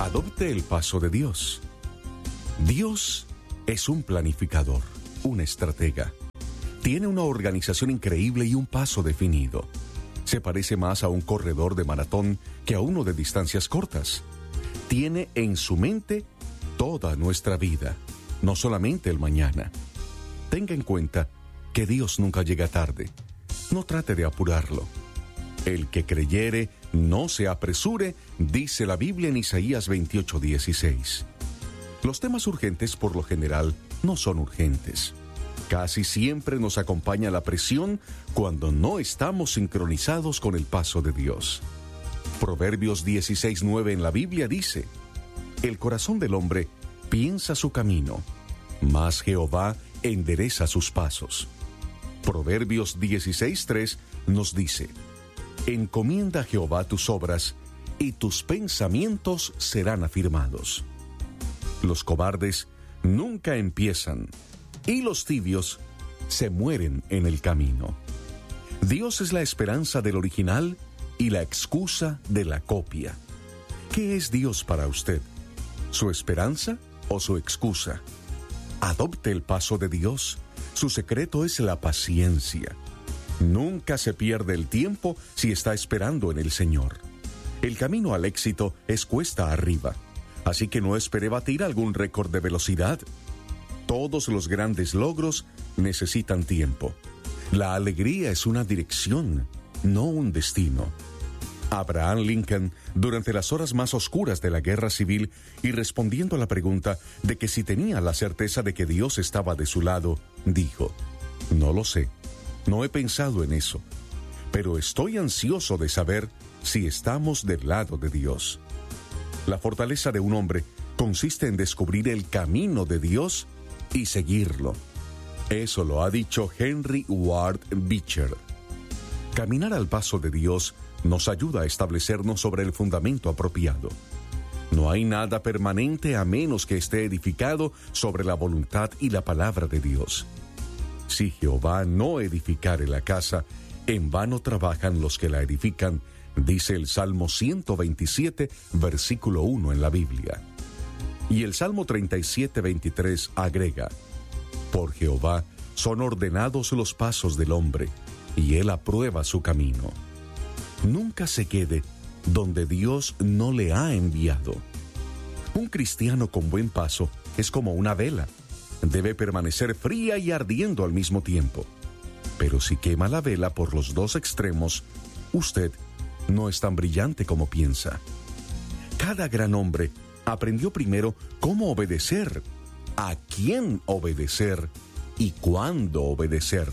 Adopte el paso de Dios. Dios es un planificador, un estratega. Tiene una organización increíble y un paso definido. Se parece más a un corredor de maratón que a uno de distancias cortas. Tiene en su mente toda nuestra vida, no solamente el mañana. Tenga en cuenta que Dios nunca llega tarde. No trate de apurarlo. El que creyere, no se apresure, dice la Biblia en Isaías 28:16. Los temas urgentes, por lo general, no son urgentes. Casi siempre nos acompaña la presión cuando no estamos sincronizados con el paso de Dios. Proverbios 16:9 en la Biblia dice: el corazón del hombre piensa su camino, mas Jehová endereza sus pasos. Proverbios 16:3 nos dice: encomienda a Jehová tus obras, y tus pensamientos serán afirmados. Los cobardes nunca empiezan, y los tibios se mueren en el camino. Dios es la esperanza del original y la excusa de la copia. ¿Qué es Dios para usted? ¿Su esperanza o su excusa? Adopte el paso de Dios. Su secreto es la paciencia. Nunca se pierde el tiempo si está esperando en el Señor. El camino al éxito es cuesta arriba, así que no espere batir algún récord de velocidad. Todos los grandes logros necesitan tiempo. La alegría es una dirección, no un destino. Abraham Lincoln, durante las horas más oscuras de la Guerra Civil y respondiendo a la pregunta de que si tenía la certeza de que Dios estaba de su lado, dijo: no lo sé, no he pensado en eso, pero estoy ansioso de saber si estamos del lado de Dios. La fortaleza de un hombre consiste en descubrir el camino de Dios y seguirlo. Eso lo ha dicho Henry Ward Beecher. Caminar al paso de Dios nos ayuda a establecernos sobre el fundamento apropiado. No hay nada permanente a menos que esté edificado sobre la voluntad y la palabra de Dios. Si Jehová no edificare la casa, en vano trabajan los que la edifican, dice el Salmo 127, versículo 1 en la Biblia. Y el Salmo 37:23 agrega: por Jehová son ordenados los pasos del hombre, y él aprueba su camino. Nunca se quede donde Dios no le ha enviado. Un cristiano con buen paso es como una vela. Debe permanecer fría y ardiendo al mismo tiempo. Pero si quema la vela por los dos extremos, usted no es tan brillante como piensa. Cada gran hombre aprendió primero cómo obedecer, a quién obedecer y cuándo obedecer.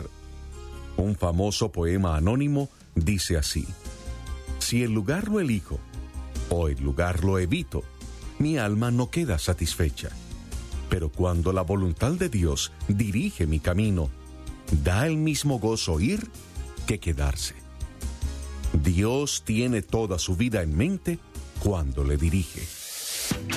Un famoso poema anónimo dice así: si el lugar lo elijo o el lugar lo evito, mi alma no queda satisfecha. Pero cuando la voluntad de Dios dirige mi camino, da el mismo gozo ir que quedarse. Dios tiene toda su vida en mente cuando le dirige.